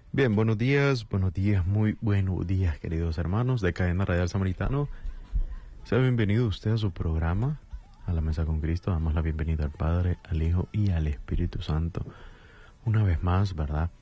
Bien, buenos días, muy buenos días, queridos hermanos de Cadena Radial Samaritano. Sea bienvenido usted a su programa, a la Mesa con Cristo. Damos la bienvenida al Padre, al Hijo y al Espíritu Santo. Una vez más, ¿verdad?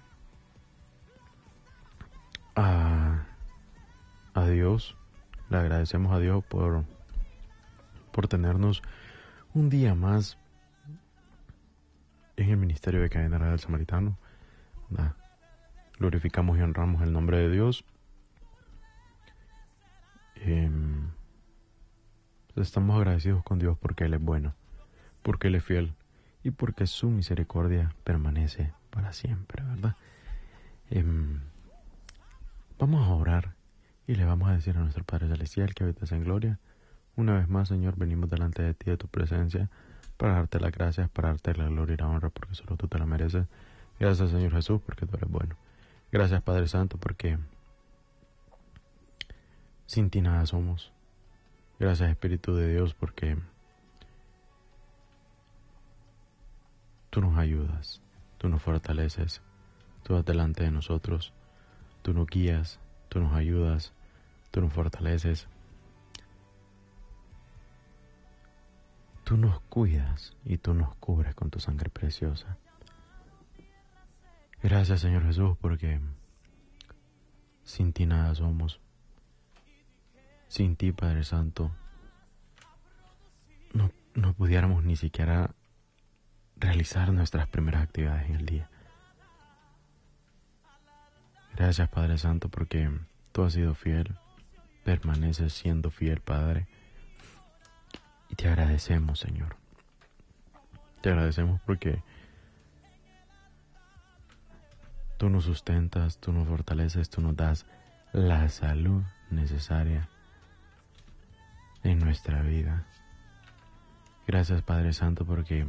A Dios, le agradecemos a Dios por tenernos un día más en el ministerio de Cadena Radial Samaritano. Glorificamos y honramos el nombre de Dios. Estamos agradecidos con Dios porque Él es bueno, porque Él es fiel y porque su misericordia permanece para siempre, ¿verdad? Vamos a orar y le vamos a decir a nuestro Padre Celestial que habitas en gloria. Una vez más, Señor, venimos delante de ti, de tu presencia, para darte las gracias, para darte la gloria y la honra, porque solo tú te la mereces. Gracias, Señor Jesús, porque tú eres bueno. Gracias, Padre Santo, porque sin ti nada somos. Gracias, Espíritu de Dios, porque tú nos ayudas, tú nos fortaleces, tú vas delante de nosotros, tú nos guías, tú nos ayudas, tú nos fortaleces, tú nos cuidas y tú nos cubres con tu sangre preciosa. Gracias, Señor Jesús, porque sin ti nada somos. Sin ti, Padre Santo, no pudiéramos ni siquiera realizar nuestras primeras actividades en el día. Gracias, Padre Santo, porque tú has sido fiel, permaneces siendo fiel, Padre, y te agradecemos, Señor. Te agradecemos porque tú nos sustentas, tú nos fortaleces, tú nos das la salud necesaria en nuestra vida. Gracias, Padre Santo, porque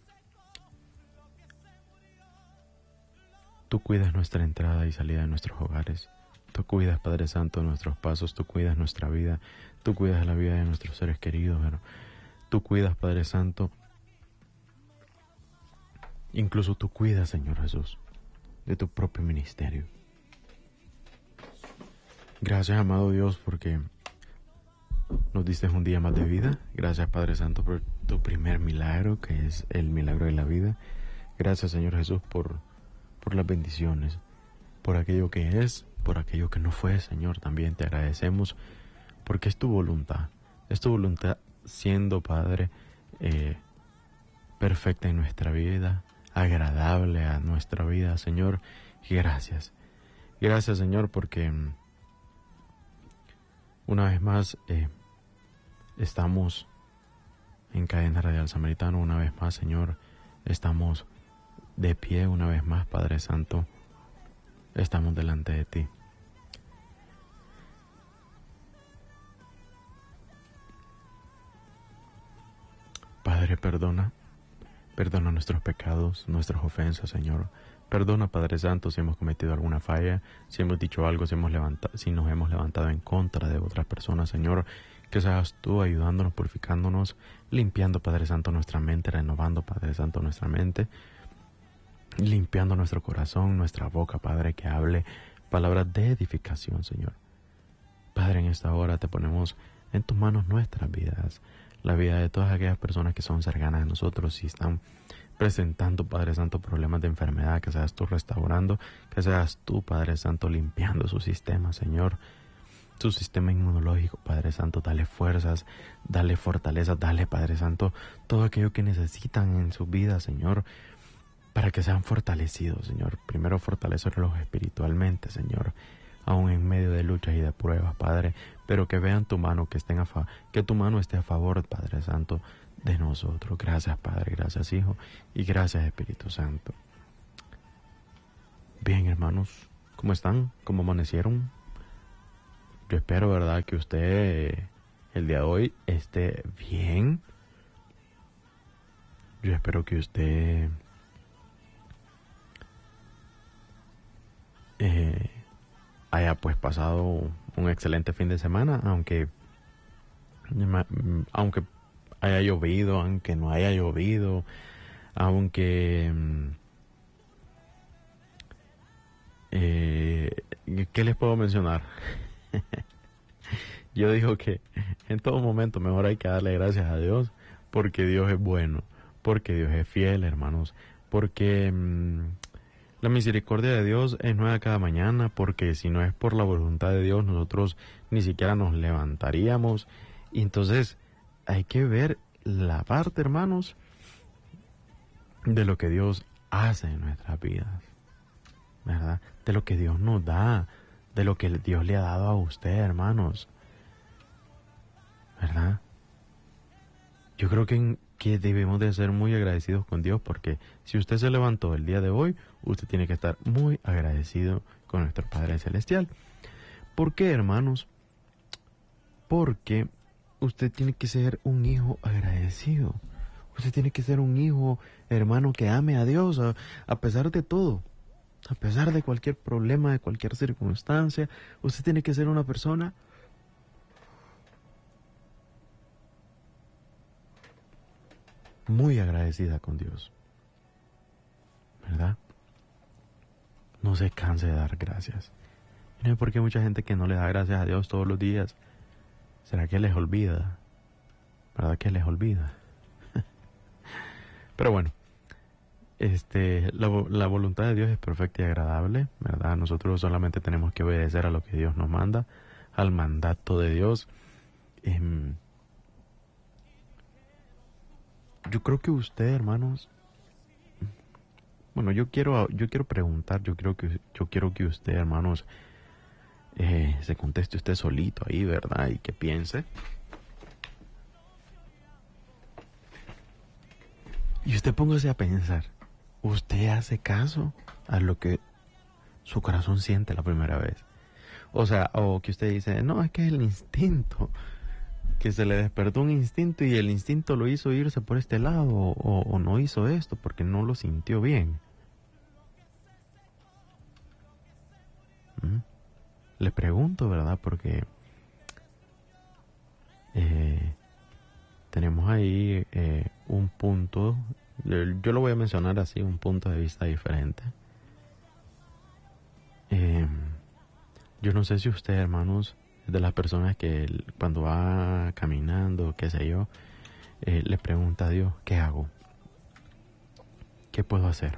tú cuidas nuestra entrada y salida de nuestros hogares. Tú cuidas, Padre Santo, nuestros pasos. Tú cuidas nuestra vida. Tú cuidas la vida de nuestros seres queridos. Pero tú cuidas, Padre Santo. Incluso tú cuidas, Señor Jesús, de tu propio ministerio. Gracias, amado Dios, porque nos diste un día más de vida. Gracias, Padre Santo, por tu primer milagro, que es el milagro de la vida. Gracias, Señor Jesús, por las bendiciones, por aquello que es, por aquello que no fue, Señor. También te agradecemos porque es tu voluntad siendo, Padre, perfecta en nuestra vida, agradable a nuestra vida, Señor. Y gracias, Señor, porque una vez más estamos en Cadena Radial Samaritano. Una vez más, Señor, estamos de pie. Una vez más, Padre Santo, estamos delante de ti. Padre, perdona nuestros pecados, nuestras ofensas, Señor. Perdona, Padre Santo, si hemos cometido alguna falla, si hemos dicho algo, si nos hemos levantado en contra de otras personas, Señor. Que seas tú ayudándonos, purificándonos, limpiando, Padre Santo, nuestra mente, renovando, Padre Santo, nuestra mente, limpiando nuestro corazón, nuestra boca, Padre, que hable palabras de edificación, Señor. Padre, en esta hora te ponemos en tus manos nuestras vidas, la vida de todas aquellas personas que son cercanas a nosotros y están presentando, Padre Santo, problemas de enfermedad. Que seas tú restaurando, que seas tú, Padre Santo, limpiando su sistema, Señor, su sistema inmunológico. Padre Santo, dale fuerzas, dale fortaleza, dale, Padre Santo, todo aquello que necesitan en su vida, Señor, para que sean fortalecidos, Señor. Primero fortalecerlos espiritualmente, Señor, aún en medio de luchas y de pruebas, Padre, pero que vean tu mano, que tu mano esté a favor, Padre Santo, de nosotros. Gracias, Padre, gracias, Hijo, y gracias, Espíritu Santo. Bien, hermanos, ¿cómo están? ¿Cómo amanecieron? Yo espero, ¿verdad?, que usted el día de hoy esté bien. Yo espero que usted haya pues pasado un excelente fin de semana, aunque haya llovido, aunque no haya llovido, aunque ¿qué les puedo mencionar? Yo digo que en todo momento mejor hay que darle gracias a Dios, porque Dios es bueno, porque Dios es fiel, hermanos, porque la misericordia de Dios es nueva cada mañana, porque si no es por la voluntad de Dios, nosotros ni siquiera nos levantaríamos. Y entonces hay que ver la parte, hermanos, de lo que Dios hace en nuestras vidas, ¿verdad? De lo que Dios nos da, de lo que Dios le ha dado a usted, hermanos, ¿verdad? Yo creo que debemos de ser muy agradecidos con Dios, porque si usted se levantó el día de hoy, usted tiene que estar muy agradecido con nuestro Padre Celestial. ¿Por qué, hermanos? Porque usted tiene que ser un hijo agradecido. Usted tiene que ser un hijo, hermano, que ame a Dios a pesar de todo. A pesar de cualquier problema, de cualquier circunstancia, usted tiene que ser una persona muy agradecida con Dios, ¿verdad? No se canse de dar gracias. ¿Y por qué hay mucha gente que no le da gracias a Dios todos los días? ¿Será que les olvida? ¿Verdad que les olvida? Pero bueno, la voluntad de Dios es perfecta y agradable, ¿verdad? Nosotros solamente tenemos que obedecer a lo que Dios nos manda, al mandato de Dios. Yo creo que usted, hermanos, bueno, yo quiero preguntar, yo quiero que usted, hermanos, se conteste usted solito ahí, ¿verdad? Y que piense. Y usted póngase a pensar, ¿usted hace caso a lo que su corazón siente la primera vez? O sea, o que usted dice, no, es que es el instinto, que se le despertó un instinto y el instinto lo hizo irse por este lado, o no hizo esto porque no lo sintió bien. Le pregunto, ¿verdad? Porque tenemos ahí un punto, yo lo voy a mencionar así, un punto de vista diferente. Yo no sé si usted, hermanos, es de las personas que cuando va caminando, qué sé yo, le pregunta a Dios, ¿qué hago? ¿Qué puedo hacer?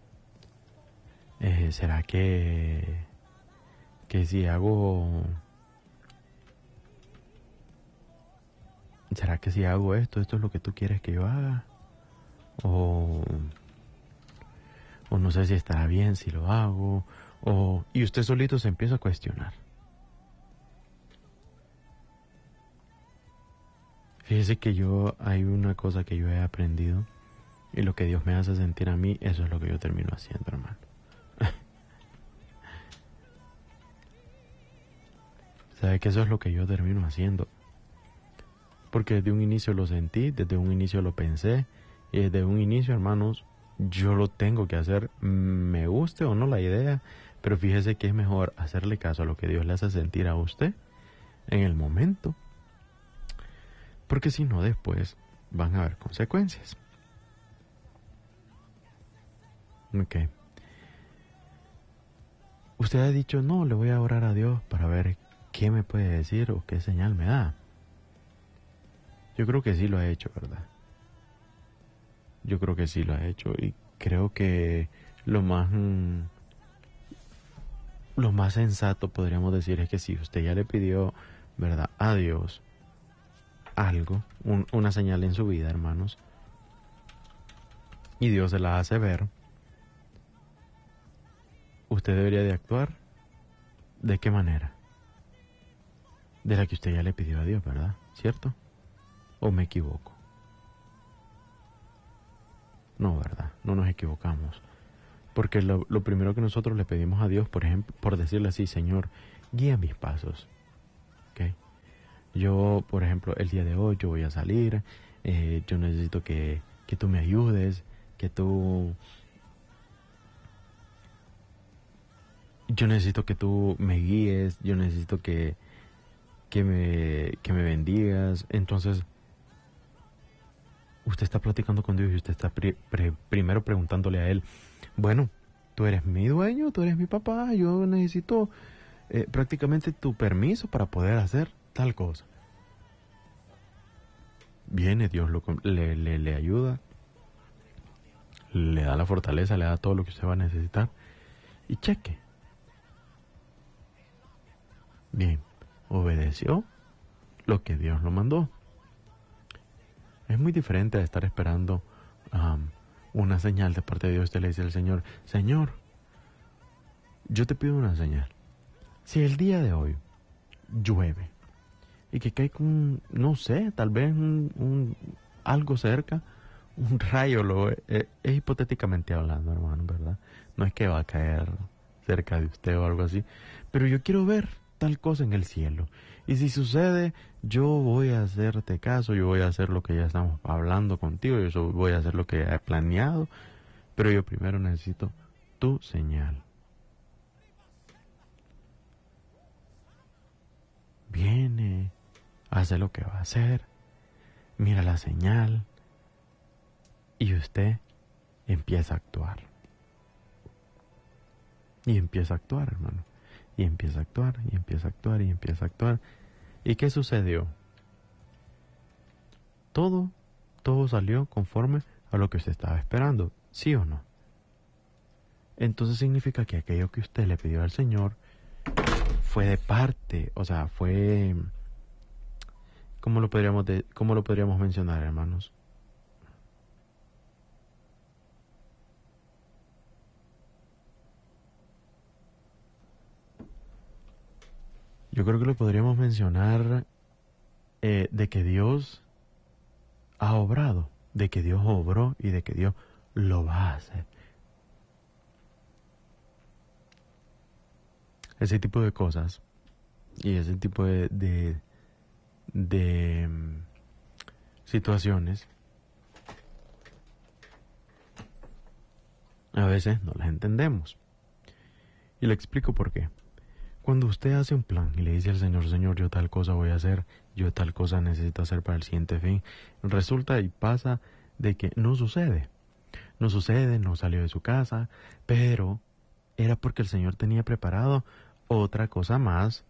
¿Será que si hago... ¿Será que si hago esto es lo que tú quieres que yo haga? O no sé si estará bien si lo hago. Y usted solito se empieza a cuestionar. Fíjese que hay una cosa que yo he aprendido, y lo que Dios me hace sentir a mí, eso es lo que yo termino haciendo, hermano. ¿Sabe que eso es lo que yo termino haciendo? Porque desde un inicio lo sentí, desde un inicio lo pensé, y desde un inicio, hermanos, yo lo tengo que hacer, me guste o no la idea, pero fíjese que es mejor hacerle caso a lo que Dios le hace sentir a usted en el momento, porque si no después van a haber consecuencias. Ok. Usted ha dicho, no, le voy a orar a Dios para ver qué me puede decir o qué señal me da. Yo creo que sí lo ha hecho, ¿verdad? Yo creo que sí lo ha hecho, y creo que lo más sensato, podríamos decir, es que si usted ya le pidió, ¿verdad?, a Dios algo, una señal en su vida, hermanos, y Dios se la hace ver, usted debería de actuar, ¿de qué manera? De la que usted ya le pidió a Dios, ¿verdad? ¿Cierto? ¿O me equivoco? No, ¿verdad? No nos equivocamos. Porque lo primero que nosotros le pedimos a Dios, por ejemplo, por decirle así, Señor, guía mis pasos. ¿Ok? Yo, por ejemplo, el día de hoy yo voy a salir, yo necesito que tú me ayudes, yo necesito que tú me guíes, yo necesito que me bendigas. Entonces, usted está platicando con Dios y usted está primero preguntándole a Él, bueno, tú eres mi dueño, tú eres mi papá, yo necesito prácticamente tu permiso para poder hacer tal cosa. Viene Dios, le ayuda, le da la fortaleza, le da todo lo que usted va a necesitar y cheque. Bien, obedeció lo que Dios lo mandó. Es muy diferente a estar esperando una señal de parte de Dios. Usted le dice al Señor, Señor, yo te pido una señal. Si el día de hoy llueve y que cae con, no sé, tal vez algo cerca, un rayo, es hipotéticamente hablando, hermano, ¿verdad? No es que va a caer cerca de usted o algo así, pero yo quiero ver tal cosa en el cielo. Y si sucede, yo voy a hacerte caso, yo voy a hacer lo que ya estamos hablando contigo, yo voy a hacer lo que he planeado, pero yo primero necesito tu señal. Viene, hace lo que va a hacer, mira la señal y usted empieza a actuar. Y empieza a actuar, hermano. Y empieza a actuar, y empieza a actuar, y empieza a actuar. ¿Y qué sucedió? Todo salió conforme a lo que usted estaba esperando, ¿sí o no? Entonces significa que aquello que usted le pidió al Señor fue de parte, o sea, fue... ¿Cómo lo podríamos mencionar, hermanos? Yo creo que lo podríamos mencionar de que Dios ha obrado, de que Dios obró y de que Dios lo va a hacer. Ese tipo de cosas y ese tipo de situaciones a veces no las entendemos. Y le explico por qué. Cuando usted hace un plan y le dice al Señor, Señor, yo tal cosa voy a hacer, yo tal cosa necesito hacer para el siguiente fin, resulta y pasa de que no sucede. No sucede, no salió de su casa, pero era porque el Señor tenía preparado otra cosa más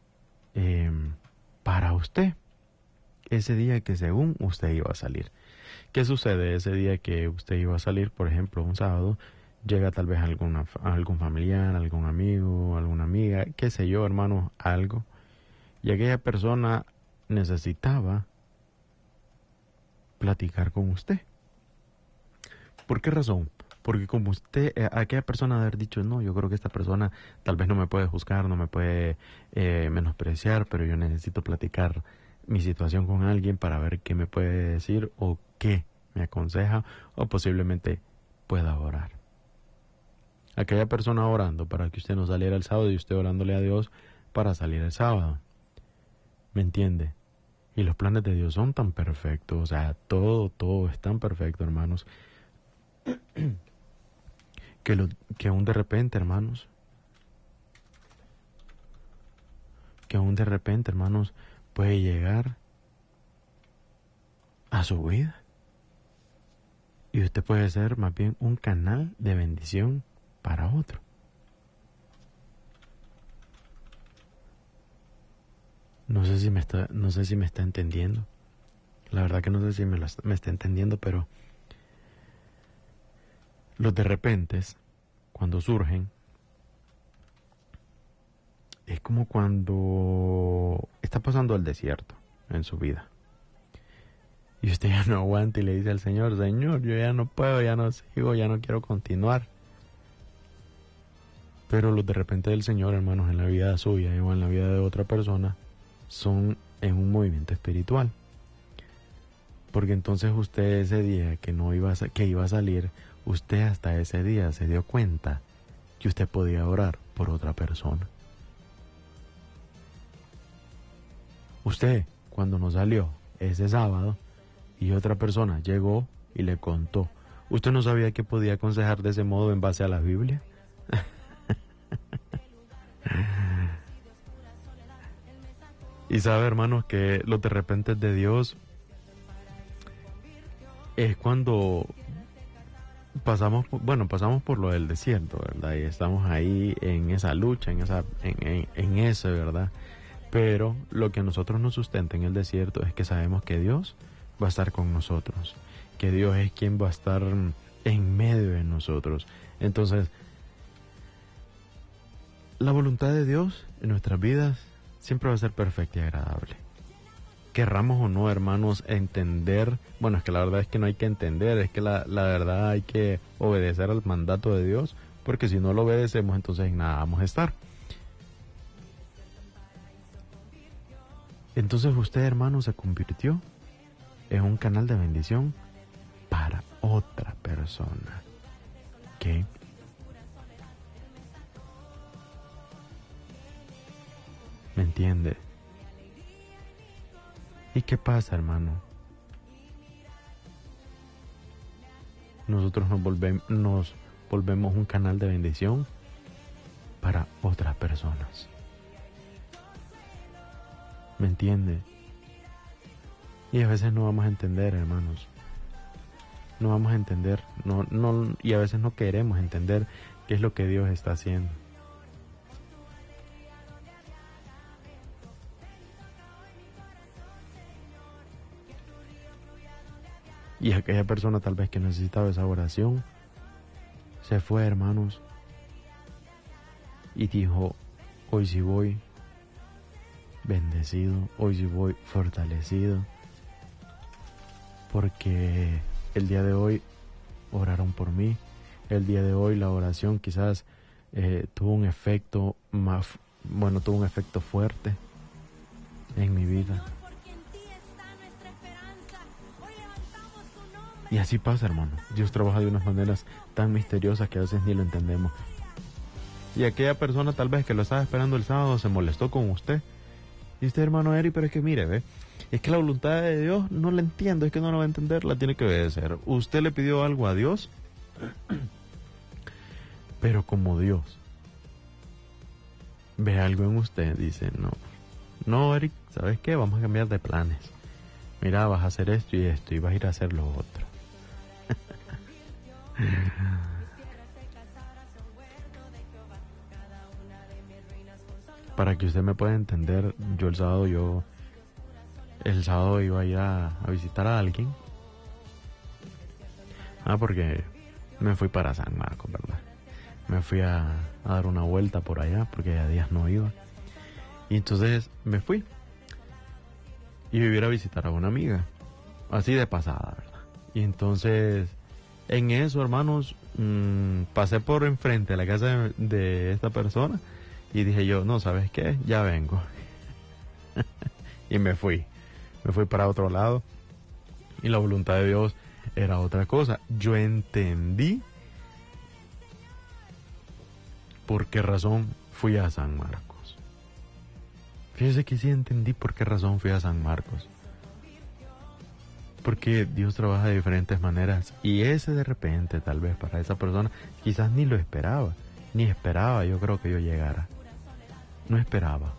para usted. Ese día que según usted iba a salir. ¿Qué sucede ese día que usted iba a salir? Por ejemplo, un sábado, llega tal vez algún familiar, algún amigo, alguna amiga, qué sé yo, hermano, algo. Y aquella persona necesitaba platicar con usted. ¿Por qué razón? Porque como usted, aquella persona de haber dicho, no, yo creo que esta persona tal vez no me puede juzgar, no me puede menospreciar, pero yo necesito platicar mi situación con alguien para ver qué me puede decir o qué me aconseja o posiblemente pueda orar. Aquella persona orando para que usted no saliera el sábado y usted orándole a Dios para salir el sábado. ¿Me entiende? Y los planes de Dios son tan perfectos, o sea, todo es tan perfecto, hermanos, que aún de repente, hermanos, puede llegar a su vida. Y usted puede ser más bien un canal de bendición para otro. No sé si me está entendiendo. La verdad que no sé si me está entendiendo, pero los de repentes, cuando surgen, es como cuando está pasando el desierto en su vida. Y usted ya no aguanta y le dice al Señor, Señor, yo ya no puedo, ya no sigo, ya no quiero continuar. Pero los de repente del Señor, hermanos, en la vida suya o en la vida de otra persona, son en un movimiento espiritual. Porque entonces usted ese día que iba a salir, usted hasta ese día se dio cuenta que usted podía orar por otra persona. Usted, cuando no salió ese sábado y otra persona llegó y le contó, ¿usted no sabía que podía aconsejar de ese modo en base a la Biblia? Y sabe, hermanos, que los de repente de Dios es cuando pasamos por lo del desierto, ¿verdad? Y estamos ahí en esa lucha, en eso, ¿verdad? Pero lo que a nosotros nos sustenta en el desierto es que sabemos que Dios va a estar con nosotros, que Dios es quien va a estar en medio de nosotros. Entonces, la voluntad de Dios en nuestras vidas siempre va a ser perfecta y agradable. Querramos o no, hermanos, entender, bueno, es que la verdad es que no hay que entender, es que la verdad hay que obedecer al mandato de Dios, porque si no lo obedecemos, entonces en nada vamos a estar. Entonces usted, hermano, se convirtió en un canal de bendición para otra persona. ¿Qué? ¿Me entiende? ¿Y qué pasa, hermano? Nosotros nos volvemos un canal de bendición para otras personas. ¿Me entiende? Y a veces no vamos a entender, hermanos. No vamos a entender, y a veces no queremos entender qué es lo que Dios está haciendo. Y aquella persona tal vez que necesitaba esa oración, se fue, hermanos, y dijo, hoy sí voy bendecido, hoy sí voy fortalecido, porque el día de hoy oraron por mí, el día de hoy la oración quizás tuvo un efecto tuvo un efecto fuerte en mi vida. Y así pasa, hermano. Dios trabaja de unas maneras tan misteriosas que a veces ni lo entendemos. Y aquella persona tal vez que lo estaba esperando el sábado se molestó con usted. Y usted, hermano Eri, pero es que mire, ve, es que la voluntad de Dios no la entiendo, es que no la va a entender, la tiene que obedecer. Usted le pidió algo a Dios, pero como Dios ve algo en usted, dice, no, Eric, ¿sabes qué? Vamos a cambiar de planes. Mira, vas a hacer esto y vas a ir a hacer lo otro. Para que usted me pueda entender, el sábado iba a ir a visitar a alguien. Porque me fui para San Marcos, ¿verdad? Me fui a dar una vuelta por allá porque a días no iba. Y entonces me fui. Y iba a ir a visitar a una amiga. Así de pasada, ¿verdad? Y entonces, en eso, hermanos, pasé por enfrente de la casa de esta persona. Y dije yo, no, ¿sabes qué? Ya vengo. Y me fui. Me fui para otro lado. Y la voluntad de Dios era otra cosa. Yo entendí por qué razón fui a San Marcos. Fíjese que sí entendí por qué razón fui a San Marcos. Porque Dios trabaja de diferentes maneras. Y ese de repente, tal vez para esa persona, quizás ni lo esperaba. Ni esperaba, yo creo que yo llegara. No esperaba.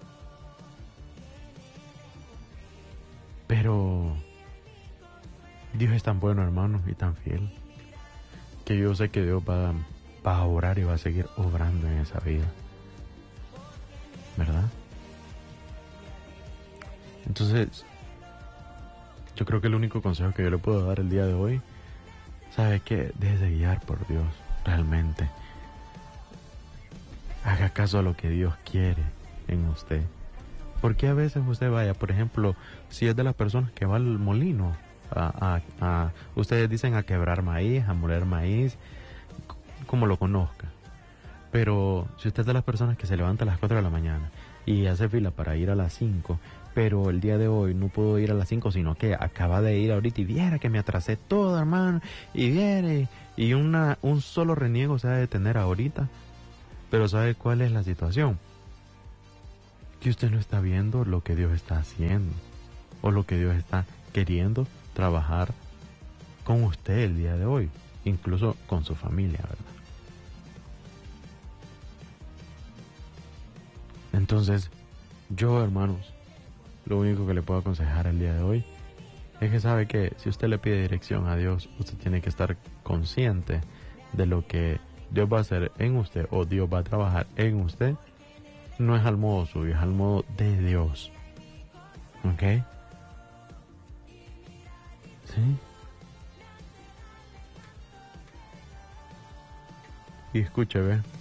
Pero Dios es tan bueno, hermano, y tan fiel, que yo sé que Dios va a orar y va a seguir obrando en esa vida. ¿Verdad? Entonces, yo creo que el único consejo que yo le puedo dar el día de hoy, ¿sabe qué? Déjese guiar por Dios, realmente. Haga caso a lo que Dios quiere en usted. Porque a veces usted vaya, por ejemplo, si es de las personas que va al molino, ustedes dicen a quebrar maíz, a moler maíz, como lo conozca. Pero si usted es de las personas que se levanta a las 4 de la mañana y hace fila para ir a las 5, pero el día de hoy no pudo ir a las 5, sino que acaba de ir ahorita y viera que me atrasé todo, hermano, y viene, y un solo reniego se va a detener ahorita. Pero ¿sabe cuál es la situación? Que usted no está viendo lo que Dios está haciendo, o lo que Dios está queriendo trabajar con usted el día de hoy, incluso con su familia, ¿verdad? Entonces, yo, hermanos, lo único que le puedo aconsejar el día de hoy Es que sabe que si usted le pide dirección a Dios, usted tiene que estar consciente de lo que Dios va a hacer en usted o Dios va a trabajar en usted. No es al modo suyo, es al modo de Dios. ¿Ok? ¿Sí? Y escuche, ve.